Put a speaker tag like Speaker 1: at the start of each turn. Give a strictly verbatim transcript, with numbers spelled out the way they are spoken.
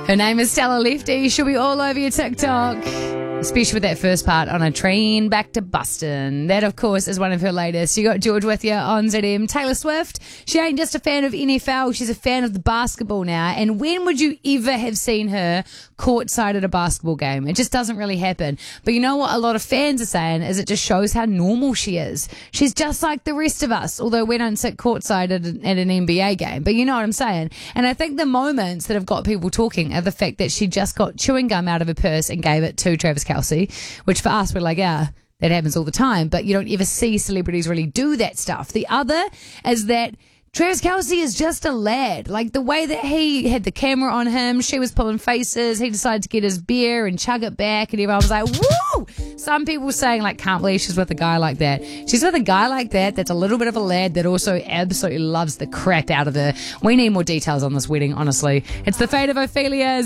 Speaker 1: Her name is Stella Lefty. She'll be all over your TikTok, especially with that first part on a train back to Boston. That, of course, is one of her latest. You got George with you on Z M. Taylor Swift, she ain't just a fan of N F L, she's a fan of the basketball now. And when would you ever have seen her courtside at a basketball game? It just doesn't really happen. But you know what a lot of fans are saying is it just shows how normal she is. She's just like the rest of us, although we don't sit courtside at an, at an N B A game. But you know what I'm saying? And I think the moments that have got people talking are the fact that she just got chewing gum out of her purse and gave it to Travis Kelce, which for us, we're like, yeah, that happens all the time. But you don't ever see celebrities really do that stuff. The other is that Travis Kelce is just a lad. Like the way that he had the camera on him, she was pulling faces, he decided to get his beer and chug it back, and everyone was like, woo! Some people saying, like, can't believe she's with a guy like that. She's with a guy like that that's a little bit of a lad that also absolutely loves the crap out of her. We need more details on this wedding, honestly. It's the fate of Ophelia.